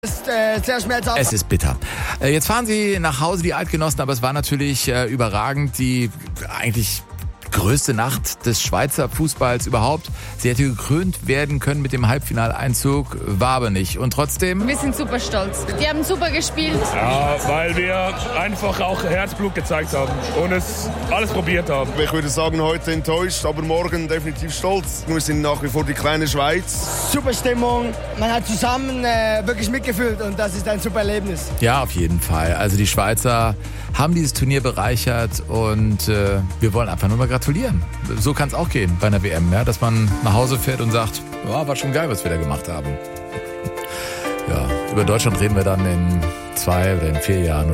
ist sehr schmerzhaft. Es ist bitter. Jetzt fahren sie nach Hause, die Eidgenossen, aber es war natürlich überragend. Die eigentlich größte Nacht des Schweizer Fußballs überhaupt. Sie hätte gekrönt werden können mit dem Halbfinaleinzug, war aber nicht. Und trotzdem... Wir sind super stolz. Die haben super gespielt. Ja, weil wir einfach auch Herzblut gezeigt haben und es alles probiert haben. Ich würde sagen, heute enttäuscht, aber morgen definitiv stolz. Wir sind nach wie vor die kleine Schweiz. Super Stimmung. Man hat zusammen wirklich mitgefühlt und das ist ein super Erlebnis. Ja, auf jeden Fall. Also die Schweizer haben dieses Turnier bereichert und wir wollen einfach nur mal gratulieren. So kann es auch gehen bei einer WM, ja, dass man nach Hause fährt und sagt, ja, war schon geil, was wir da gemacht haben. Ja, über Deutschland reden wir dann in 2 oder in 4 Jahren.